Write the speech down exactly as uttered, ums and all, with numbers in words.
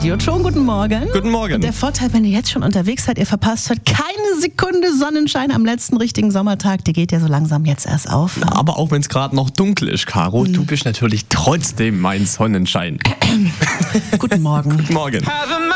Radio. Schon guten Morgen. Guten Morgen. Der Vorteil, wenn ihr jetzt schon unterwegs seid, ihr verpasst heute keine Sekunde Sonnenschein am letzten richtigen Sommertag. Die geht ja so langsam jetzt erst auf. Aber auch wenn es gerade noch dunkel ist, Caro, mhm. du bist natürlich trotzdem mein Sonnenschein. Guten Morgen. Guten Morgen.